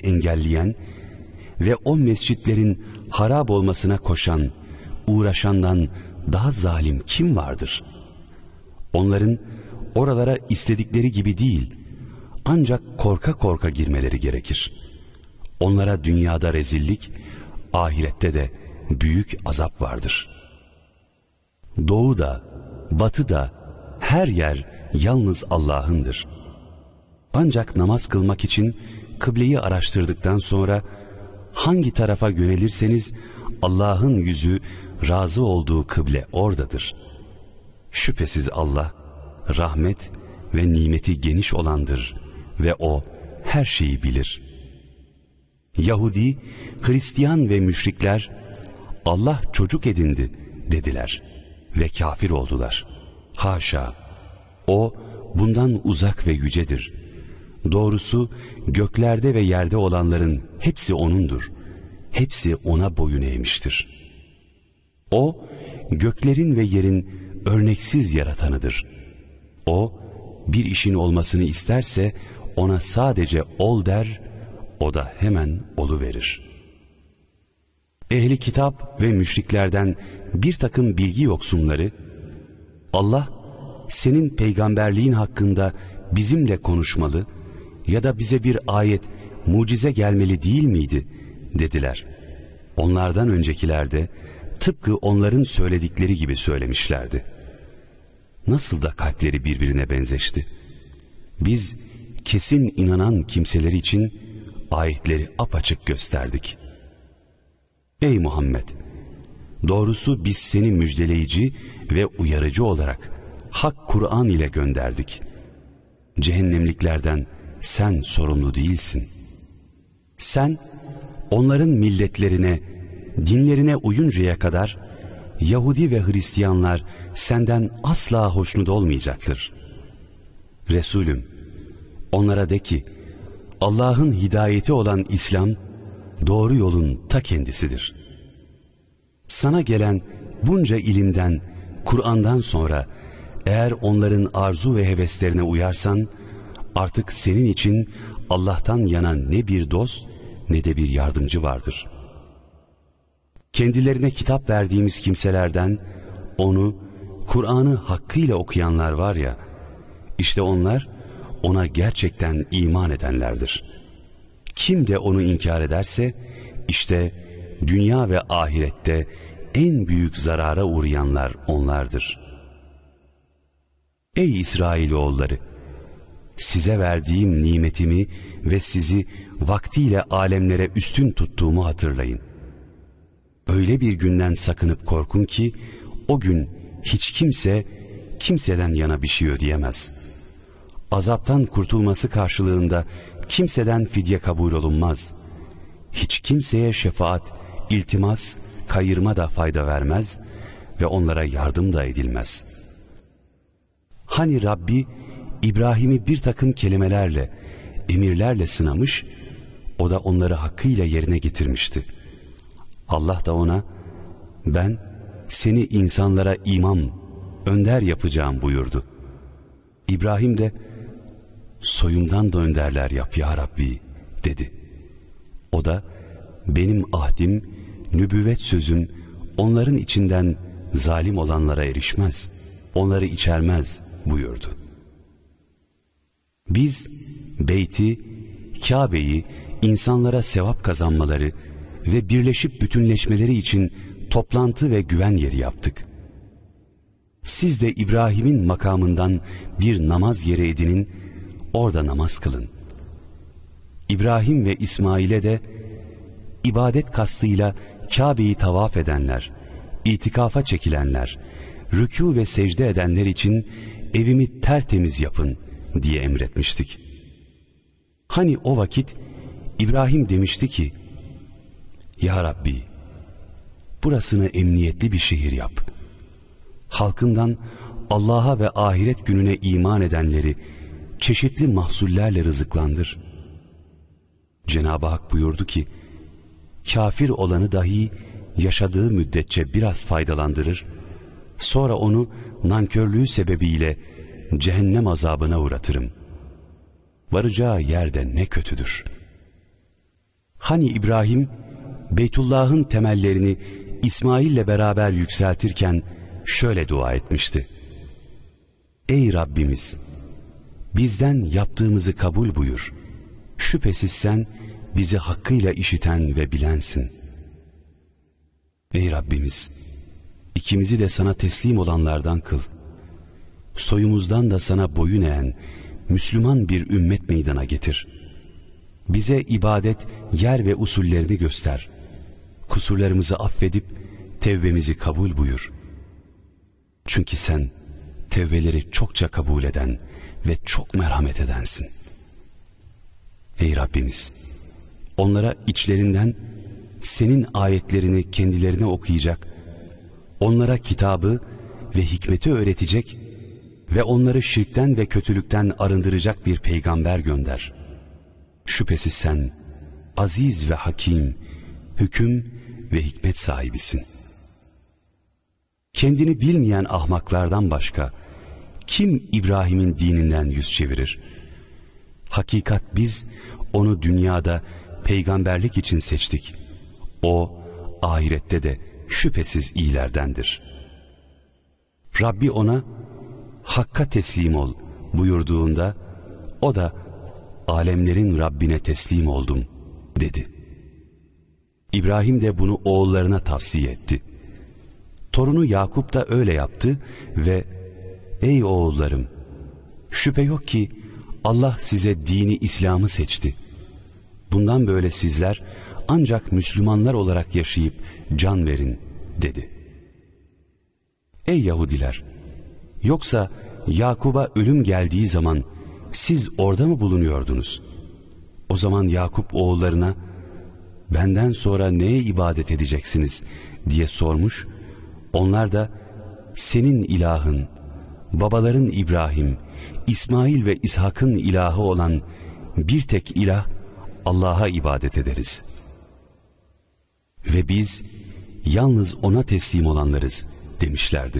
engelleyen ve o mescitlerin harap olmasına koşan, uğraşandan daha zalim kim vardır? Onların oralara istedikleri gibi değil, ancak korka korka girmeleri gerekir. Onlara dünyada rezillik, ahirette de büyük azap vardır. Doğu da, batı da, her yer yalnız Allah'ındır. Ancak namaz kılmak için kıbleyi araştırdıktan sonra hangi tarafa yönelirseniz Allah'ın yüzü, razı olduğu kıble oradadır. Şüphesiz Allah rahmet ve nimeti geniş olandır ve O her şeyi bilir. Yahudi, Hristiyan ve müşrikler Allah çocuk edindi dediler ve kafir oldular. Haşa! O bundan uzak ve yücedir. Doğrusu göklerde ve yerde olanların hepsi O'nundur. Hepsi O'na boyun eğmiştir. O göklerin ve yerin örneksiz yaratanıdır. O bir işin olmasını isterse ona sadece ol der, o da hemen oluverir. Ehli kitap ve müşriklerden bir takım bilgi yoksunları, Allah senin peygamberliğin hakkında bizimle konuşmalı ya da bize bir ayet, mucize gelmeli değil miydi dediler. Onlardan öncekiler de tıpkı onların söyledikleri gibi söylemişlerdi. Nasıl da kalpleri birbirine benzeşti. Biz kesin inanan kimseler için ayetleri apaçık gösterdik. Ey Muhammed! Doğrusu biz seni müjdeleyici ve uyarıcı olarak hak Kur'an ile gönderdik. Cehennemliklerden sen sorumlu değilsin. Sen onların milletlerine, dinlerine uyuncaya kadar Yahudi ve Hristiyanlar senden asla hoşnut olmayacaktır. Resulüm, onlara de ki, Allah'ın hidayeti olan İslam, doğru yolun ta kendisidir. Sana gelen bunca ilimden, Kur'an'dan sonra, eğer onların arzu ve heveslerine uyarsan, artık senin için Allah'tan yana ne bir dost, ne de bir yardımcı vardır. Kendilerine kitap verdiğimiz kimselerden, onu, Kur'an'ı hakkıyla okuyanlar var ya, işte onlar, ona gerçekten iman edenlerdir. Kim de onu inkar ederse, işte dünya ve ahirette en büyük zarara uğrayanlar onlardır. Ey İsrailoğulları! Size verdiğim nimetimi ve sizi vaktiyle alemlere üstün tuttuğumu hatırlayın. Öyle bir günden sakınıp korkun ki, o gün hiç kimse kimseden yana bir şey ödeyemez. Azaptan kurtulması karşılığında kimseden fidye kabul olunmaz. Hiç kimseye şefaat, iltimas, kayırma da fayda vermez ve onlara yardım da edilmez. Hani Rabbi İbrahim'i bir takım kelimelerle, emirlerle sınamış, o da onları hakkıyla yerine getirmişti. Allah da ona, ben seni insanlara imam, önder yapacağım buyurdu. İbrahim de, soyumdan da önderler yap ya Rabbi dedi. O da, benim ahdim, nübüvvet sözüm onların içinden zalim olanlara erişmez, onları içermez buyurdu. Biz beyti, Kabe'yi insanlara sevap kazanmaları ve birleşip bütünleşmeleri için toplantı ve güven yeri yaptık. Siz de İbrahim'in makamından bir namaz yeri edinin, orada namaz kılın. İbrahim ve İsmail'e de ibadet kastıyla Kabe'yi tavaf edenler, itikafa çekilenler, rükû ve secde edenler için evimi tertemiz yapın diye emretmiştik. Hani o vakit İbrahim demişti ki, ya Rabbi, burasını emniyetli bir şehir yap. Halkından Allah'a ve ahiret gününe iman edenleri çeşitli mahsullerle rızıklandır. Cenab-ı Hak buyurdu ki, kafir olanı dahi yaşadığı müddetçe biraz faydalandırır, sonra onu nankörlüğü sebebiyle cehennem azabına uğratırım. Varacağı yerde ne kötüdür. Hani İbrahim Beytullah'ın temellerini İsmail'le beraber yükseltirken şöyle dua etmişti: Ey Rabbimiz, bizden yaptığımızı kabul buyur. Şüphesiz sen bizi hakkıyla işiten ve bilensin. Ey Rabbimiz, ikimizi de sana teslim olanlardan kıl. Soyumuzdan da sana boyun eğen Müslüman bir ümmet meydana getir. Bize ibadet yer ve usullerini göster. Kusurlarımızı affedip tevbemizi kabul buyur. Çünkü sen tevbeleri çokça kabul eden ve çok merhamet edensin. Ey Rabbimiz, onlara içlerinden senin ayetlerini kendilerine okuyacak, onlara kitabı ve hikmeti öğretecek ve onları şirkten ve kötülükten arındıracak bir peygamber gönder. Şüphesiz sen aziz ve hakim, hüküm ve hikmet sahibisin. Kendini bilmeyen ahmaklardan başka kim İbrahim'in dininden yüz çevirir? Hakikat biz onu dünyada peygamberlik için seçtik. O ahirette de şüphesiz iyilerdendir. Rabbi ona Hakka teslim ol buyurduğunda o da alemlerin Rabbine teslim oldum dedi. İbrahim de bunu oğullarına tavsiye etti. Torunu Yakup da öyle yaptı ve ey oğullarım, şüphe yok ki Allah size dini İslam'ı seçti. Bundan böyle sizler ancak Müslümanlar olarak yaşayıp can verin dedi. Ey Yahudiler! Yoksa Yakup'a ölüm geldiği zaman siz orada mı bulunuyordunuz? O zaman Yakup oğullarına benden sonra neye ibadet edeceksiniz diye sormuş. Onlar da senin ilahın, babaların İbrahim, İsmail ve İshak'ın ilahı olan bir tek ilah Allah'a ibadet ederiz. Ve biz yalnız ona teslim olanlarız demişlerdi.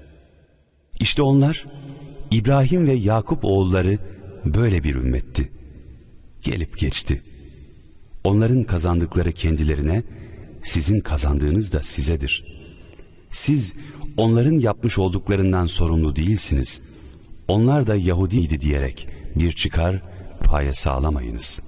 İşte onlar İbrahim ve Yakup oğulları böyle bir ümmetti. Gelip geçti. Onların kazandıkları kendilerine, sizin kazandığınız da sizedir. Siz onların yapmış olduklarından sorumlu değilsiniz. Onlar da Yahudiydi diyerek bir çıkar paye sağlamayınız.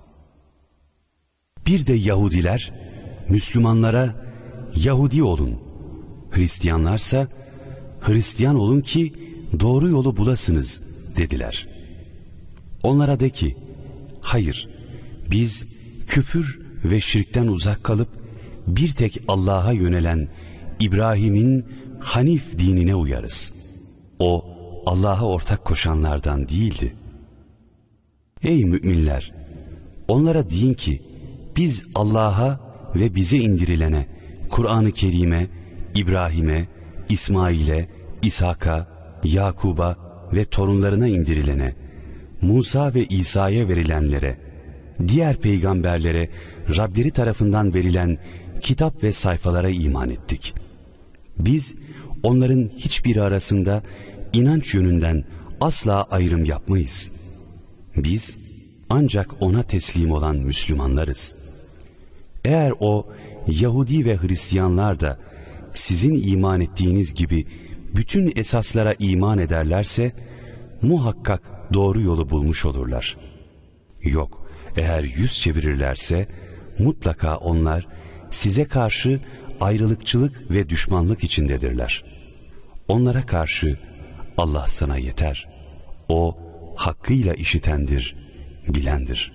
Bir de Yahudiler Müslümanlara Yahudi olun, Hristiyanlarsa Hristiyan olun ki doğru yolu bulasınız dediler. Onlara de ki, hayır, biz küfür ve şirkten uzak kalıp bir tek Allah'a yönelen İbrahim'in Hanif dinine uyarız. O Allah'a ortak koşanlardan değildi. Ey müminler! Onlara deyin ki, biz Allah'a ve bize indirilene, Kur'an-ı Kerim'e, İbrahim'e, İsmail'e, İshak'a, Yakub'a ve torunlarına indirilene, Musa ve İsa'ya verilenlere, diğer peygamberlere Rableri tarafından verilen kitap ve sayfalara iman ettik. Biz onların hiçbiri arasında inanç yönünden asla ayrım yapmayız. Biz ancak ona teslim olan Müslümanlarız. Eğer o Yahudi ve Hristiyanlar da sizin iman ettiğiniz gibi bütün esaslara iman ederlerse muhakkak doğru yolu bulmuş olurlar. Yok, eğer yüz çevirirlerse mutlaka onlar size karşı ayrılıkçılık ve düşmanlık içindedirler. Onlara karşı Allah sana yeter. O hakkıyla işitendir, bilendir.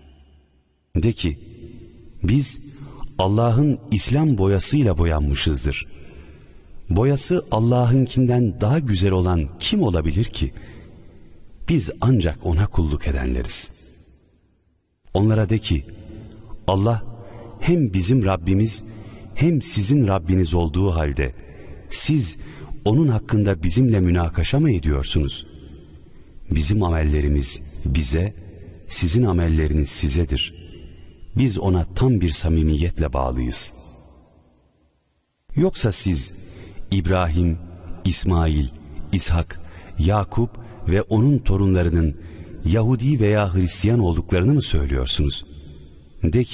De ki, biz Allah'ın İslam boyasıyla boyanmışızdır. Boyası Allah'ınkinden daha güzel olan kim olabilir ki? Biz ancak ona kulluk edenleriz. Onlara de ki, Allah hem bizim Rabbimiz hem sizin Rabbiniz olduğu halde siz onun hakkında bizimle münakaşa mı ediyorsunuz? Bizim amellerimiz bize, sizin amelleriniz sizedir. Biz ona tam bir samimiyetle bağlıyız. Yoksa siz İbrahim, İsmail, İshak, Yakup ve onun torunlarının Yahudi veya Hristiyan olduklarını mı söylüyorsunuz? De ki,